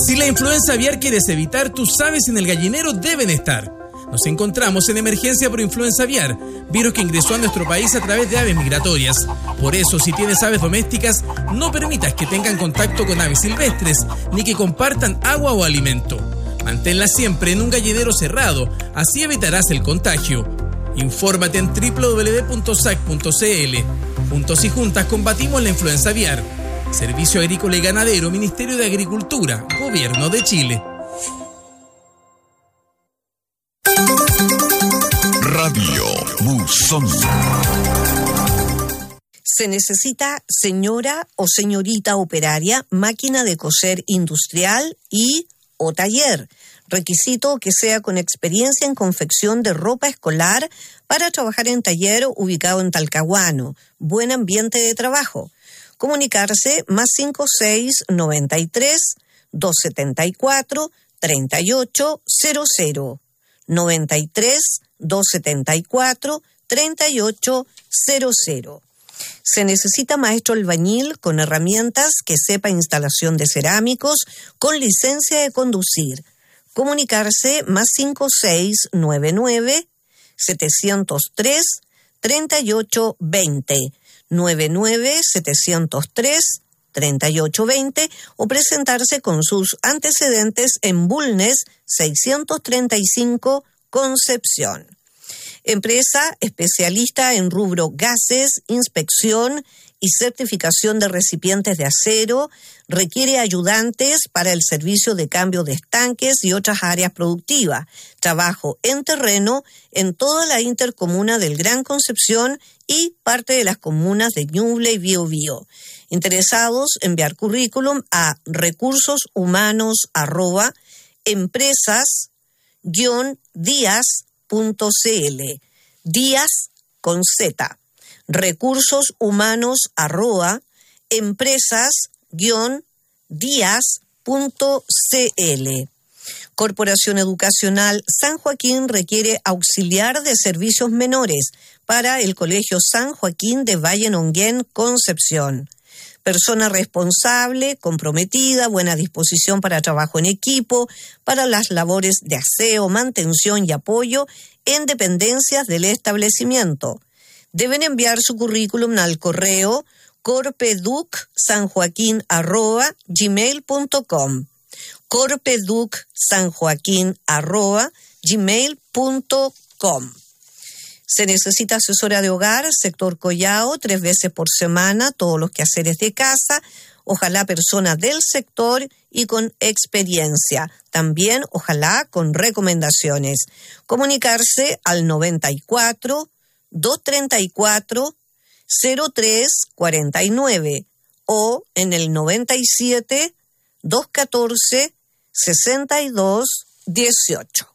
Si la influenza aviar quieres evitar, tus aves en el gallinero deben estar. Nos encontramos en emergencia por influenza aviar, virus que ingresó a nuestro país a través de aves migratorias. Por eso, si tienes aves domésticas, no permitas que tengan contacto con aves silvestres, ni que compartan agua o alimento. Manténlas siempre en un gallinero cerrado, así evitarás el contagio. Infórmate en www.sac.cl. Juntos y juntas combatimos la influenza aviar. Servicio Agrícola y Ganadero, Ministerio de Agricultura, Gobierno de Chile. Radio Buzón. Se necesita señora o señorita operaria, máquina de coser industrial y o taller. Requisito que sea con experiencia en confección de ropa escolar para trabajar en taller ubicado en Talcahuano. Buen ambiente de trabajo. Comunicarse +5693 274 3800 93 274 3800. Se necesita maestro albañil con herramientas que sepa instalación de cerámicos con licencia de conducir. Comunicarse +5699 703 3820 99 703 3820 o presentarse con sus antecedentes en Bulnes 635 Concepción. Empresa especialista en rubro gases, inspección y certificación de recipientes de acero, requiere ayudantes para el servicio de cambio de estanques y otras áreas productivas. Trabajo en terreno en toda la intercomuna del Gran Concepción y parte de las comunas de Ñuble y Biobío. Interesados, enviar currículum a recursoshumano@empresas-díaz.cl. Díaz con Z. recursos-humanos@empresas-díaz.cl. Corporación Educacional San Joaquín requiere auxiliar de servicios menores para el Colegio San Joaquín de Valle Nonguén, Concepción. Persona responsable, comprometida, buena disposición para trabajo en equipo, para las labores de aseo, mantención y apoyo en dependencias del establecimiento. Deben enviar su currículum al correo corpeducsanjoaquin@gmail.com. corpeducsanjoaquin@gmail.com. Se necesita asesora de hogar, sector Collao, 3 veces por semana, todos los quehaceres de casa, ojalá persona del sector y con experiencia, también ojalá con recomendaciones. Comunicarse al 94 234 0349 o en el 97 214 6218.